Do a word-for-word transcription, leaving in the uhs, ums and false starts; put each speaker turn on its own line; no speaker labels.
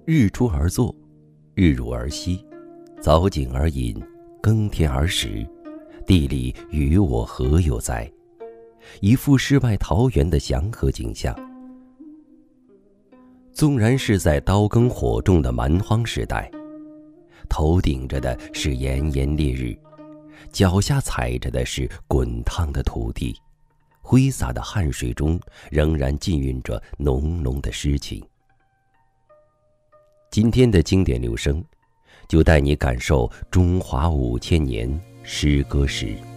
日出而作，日入而息，早景而饮，耕田而食，地里与我何有哉？一副世外桃源的祥和景象。纵然是在刀耕火种的蛮荒时代，头顶着的是炎炎烈日，脚下踩着的是滚烫的土地，挥洒的汗水中仍然浸蕴着浓浓的诗情。今天的经典留声，就带你感受中华五千年诗歌史。